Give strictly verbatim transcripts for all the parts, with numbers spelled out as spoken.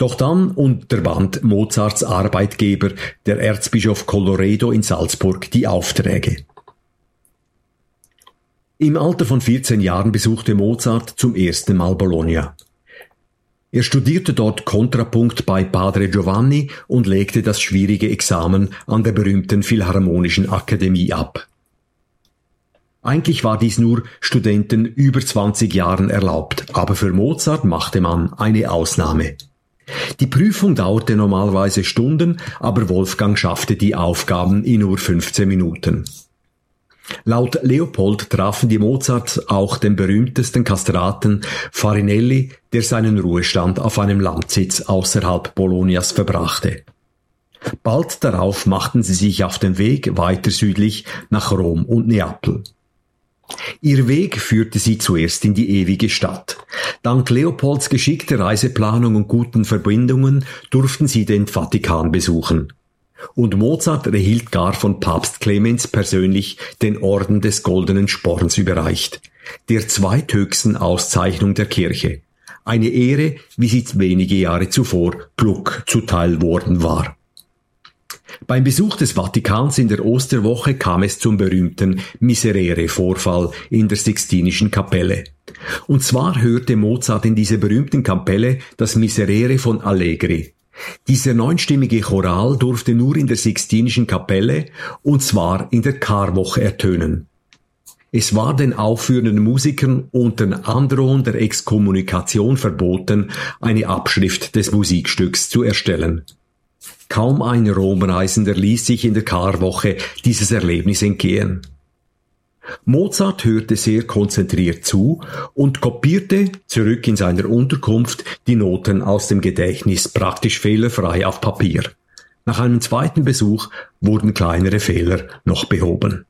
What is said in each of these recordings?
Doch dann unterband Mozarts Arbeitgeber, der Erzbischof Colloredo in Salzburg, die Aufträge. Im Alter von vierzehn Jahren besuchte Mozart zum ersten Mal Bologna. Er studierte dort Kontrapunkt bei Padre Giovanni und legte das schwierige Examen an der berühmten Philharmonischen Akademie ab. Eigentlich war dies nur Studenten über zwanzig Jahren erlaubt, aber für Mozart machte man eine Ausnahme. Die Prüfung dauerte normalerweise Stunden, aber Wolfgang schaffte die Aufgaben in nur fünfzehn Minuten. Laut Leopold trafen die Mozarts auch den berühmtesten Kastraten Farinelli, der seinen Ruhestand auf einem Landsitz außerhalb Bolognas verbrachte. Bald darauf machten sie sich auf den Weg weiter südlich nach Rom und Neapel. Ihr Weg führte sie zuerst in die ewige Stadt. Dank Leopolds geschickter Reiseplanung und guten Verbindungen durften sie den Vatikan besuchen. Und Mozart erhielt gar von Papst Clemens persönlich den Orden des Goldenen Sporns überreicht, der zweithöchsten Auszeichnung der Kirche. Eine Ehre, wie sie wenige Jahre zuvor Gluck zuteil worden war. Beim Besuch des Vatikans in der Osterwoche kam es zum berühmten Miserere-Vorfall in der Sixtinischen Kapelle. Und zwar hörte Mozart in dieser berühmten Kapelle das Miserere von Allegri. Dieser neunstimmige Choral durfte nur in der Sixtinischen Kapelle, und zwar in der Karwoche, ertönen. Es war den aufführenden Musikern unter Androhung der Exkommunikation verboten, eine Abschrift des Musikstücks zu erstellen. Kaum ein Romreisender ließ sich in der Karwoche dieses Erlebnis entgehen. Mozart hörte sehr konzentriert zu und kopierte zurück in seiner Unterkunft die Noten aus dem Gedächtnis praktisch fehlerfrei auf Papier. Nach einem zweiten Besuch wurden kleinere Fehler noch behoben.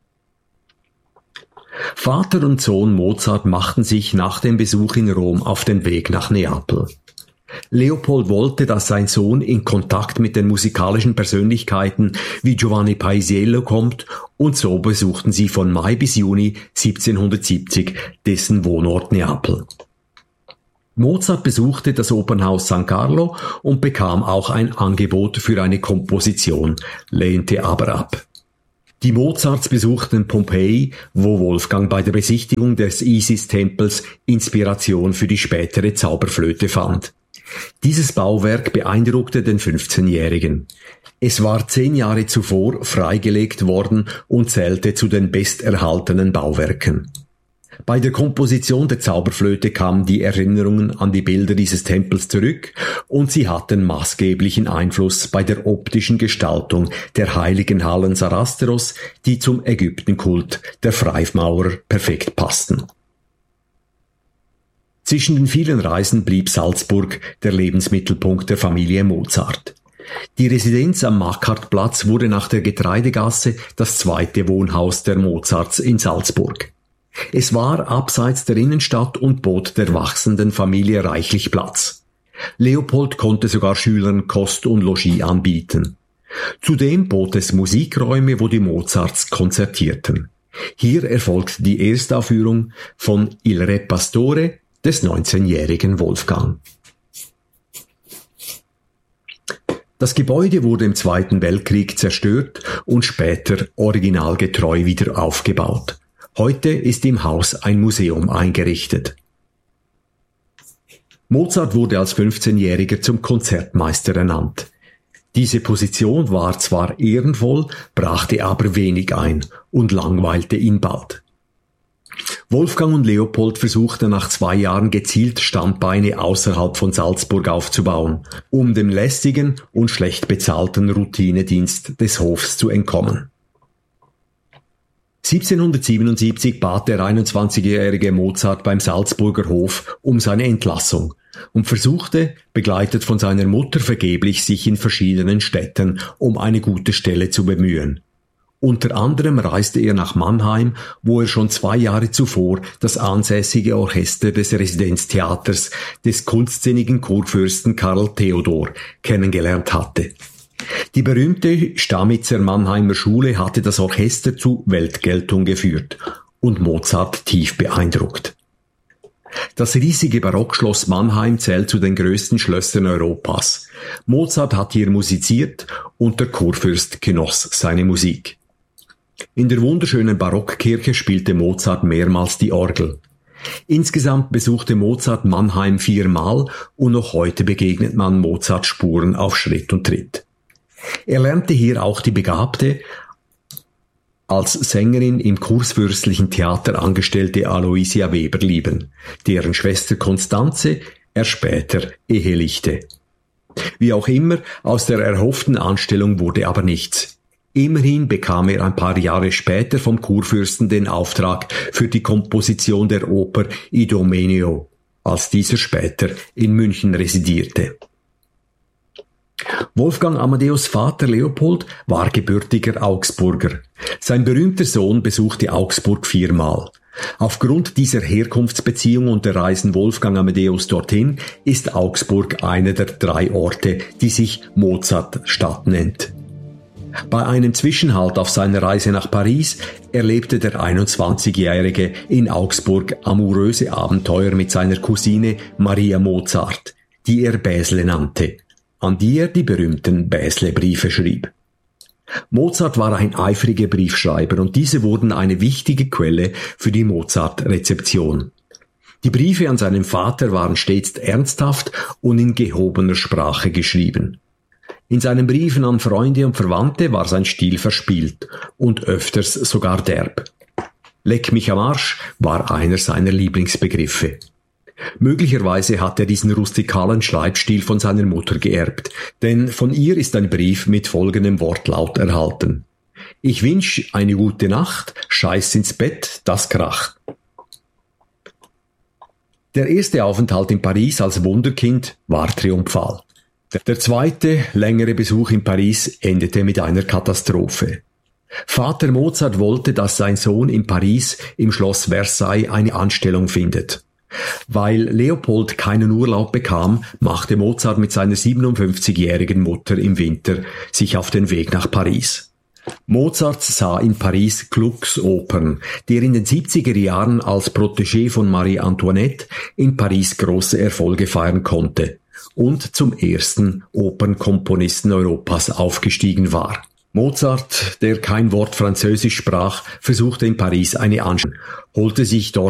Vater und Sohn Mozart machten sich nach dem Besuch in Rom auf den Weg nach Neapel. Leopold wollte, dass sein Sohn in Kontakt mit den musikalischen Persönlichkeiten wie Giovanni Paisiello kommt, und so besuchten sie von Mai bis Juni siebzehnhundertsiebzig dessen Wohnort Neapel. Mozart besuchte das Opernhaus San Carlo und bekam auch ein Angebot für eine Komposition, lehnte aber ab. Die Mozarts besuchten Pompeji, wo Wolfgang bei der Besichtigung des Isis-Tempels Inspiration für die spätere Zauberflöte fand. Dieses Bauwerk beeindruckte den fünfzehnjährigen. Es war zehn Jahre zuvor freigelegt worden und zählte zu den besterhaltenen Bauwerken. Bei der Komposition der Zauberflöte kamen die Erinnerungen an die Bilder dieses Tempels zurück, und sie hatten maßgeblichen Einfluss bei der optischen Gestaltung der heiligen Hallen Sarastros, die zum Ägyptenkult der Freimaurer perfekt passten. Zwischen den vielen Reisen blieb Salzburg der Lebensmittelpunkt der Familie Mozart. Die Residenz am Markhartplatz wurde nach der Getreidegasse das zweite Wohnhaus der Mozarts in Salzburg. Es war abseits der Innenstadt und bot der wachsenden Familie reichlich Platz. Leopold konnte sogar Schülern Kost und Logis anbieten. Zudem bot es Musikräume, wo die Mozarts konzertierten. Hier erfolgte die Erstaufführung von Il Re Pastore des neunzehnjährigen Wolfgang. Das Gebäude wurde im Zweiten Weltkrieg zerstört und später originalgetreu wieder aufgebaut. Heute ist im Haus ein Museum eingerichtet. Mozart wurde als fünfzehnjähriger zum Konzertmeister ernannt. Diese Position war zwar ehrenvoll, brachte aber wenig ein und langweilte ihn bald. Wolfgang und Leopold versuchten nach zwei Jahren gezielt Standbeine außerhalb von Salzburg aufzubauen, um dem lästigen und schlecht bezahlten Routinedienst des Hofs zu entkommen. siebzehnhundertsiebenundsiebzig bat der einundzwanzigjährige Mozart beim Salzburger Hof um seine Entlassung und versuchte, begleitet von seiner Mutter, vergeblich sich in verschiedenen Städten um eine gute Stelle zu bemühen. Unter anderem reiste er nach Mannheim, wo er schon zwei Jahre zuvor das ansässige Orchester des Residenztheaters des kunstsinnigen Kurfürsten Karl Theodor kennengelernt hatte. Die berühmte Stamitzer Mannheimer Schule hatte das Orchester zu Weltgeltung geführt und Mozart tief beeindruckt. Das riesige Barockschloss Mannheim zählt zu den größten Schlössern Europas. Mozart hat hier musiziert und der Kurfürst genoss seine Musik. In der wunderschönen Barockkirche spielte Mozart mehrmals die Orgel. Insgesamt besuchte Mozart Mannheim viermal und noch heute begegnet man Mozarts Spuren auf Schritt und Tritt. Er lernte hier auch die begabte, als Sängerin im Kurfürstlichen Theater angestellte Aloysia Weber lieben, deren Schwester Constanze er später ehelichte. Wie auch immer, aus der erhofften Anstellung wurde aber nichts. Immerhin bekam er ein paar Jahre später vom Kurfürsten den Auftrag für die Komposition der Oper Idomeneo, als dieser später in München residierte. Wolfgang Amadeus Vater Leopold war gebürtiger Augsburger. Sein berühmter Sohn besuchte Augsburg viermal. Aufgrund dieser Herkunftsbeziehung und der Reisen Wolfgang Amadeus dorthin ist Augsburg einer der drei Orte, die sich Mozartstadt nennt. Bei einem Zwischenhalt auf seiner Reise nach Paris erlebte der einundzwanzigjährige in Augsburg amoröse Abenteuer mit seiner Cousine Maria Mozart, die er Bäsle nannte, an die er die berühmten Bäsle-Briefe schrieb. Mozart war ein eifriger Briefschreiber und diese wurden eine wichtige Quelle für die Mozart-Rezeption. Die Briefe an seinen Vater waren stets ernsthaft und in gehobener Sprache geschrieben. In seinen Briefen an Freunde und Verwandte war sein Stil verspielt und öfters sogar derb. Leck mich am Arsch war einer seiner Lieblingsbegriffe. Möglicherweise hat er diesen rustikalen Schreibstil von seiner Mutter geerbt, denn von ihr ist ein Brief mit folgendem Wortlaut erhalten. Ich wünsch eine gute Nacht, scheiß ins Bett, das kracht. Der erste Aufenthalt in Paris als Wunderkind war triumphal. Der zweite, längere Besuch in Paris endete mit einer Katastrophe. Vater Mozart wollte, dass sein Sohn in Paris im Schloss Versailles eine Anstellung findet. Weil Leopold keinen Urlaub bekam, machte Mozart mit seiner siebenundfünfzigjährigen Mutter im Winter sich auf den Weg nach Paris. Mozart sah in Paris Glucks Opern, der in den siebziger Jahren als Protégé von Marie Antoinette in Paris große Erfolge feiern konnte und zum ersten Opernkomponisten Europas aufgestiegen war. Mozart, der kein Wort Französisch sprach, versuchte in Paris eine Anstellung, holte sich dort